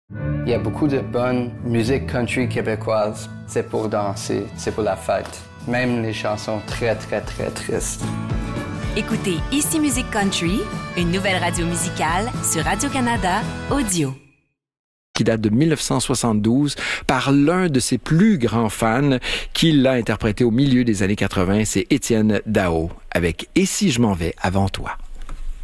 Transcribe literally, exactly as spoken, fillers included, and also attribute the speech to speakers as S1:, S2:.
S1: Il y a beaucoup de bonne musique country québécoise. C'est pour danser, c'est pour la fête. Même les chansons très, très, très tristes.
S2: Écoutez Ici Musique Country, une nouvelle radio musicale sur Radio-Canada Audio.
S3: Qui date de dix-neuf cent soixante-douze par l'un de ses plus grands fans qui l'a interprété au milieu des années quatre-vingts, c'est Étienne Dao avec « Et si je m'en vais avant toi ».